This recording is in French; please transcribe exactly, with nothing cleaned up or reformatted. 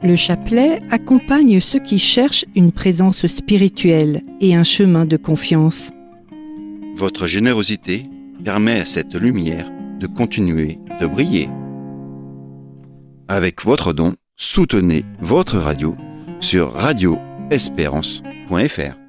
Le chapelet accompagne ceux qui cherchent une présence spirituelle et un chemin de confiance. Votre générosité permet à cette lumière de continuer de briller. Avec votre don, soutenez votre radio sur radio espérance point f r.